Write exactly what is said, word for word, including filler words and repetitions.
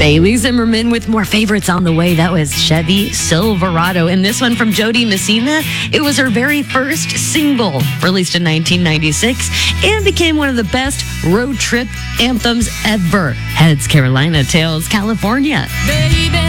Bailey Zimmerman with more favorites on the way. That was Chevy Silverado. And this one from Jody Messina. It was her very first single, released in nineteen ninety-six, and became one of the best road trip anthems ever. Heads Carolina, tails California. Baby.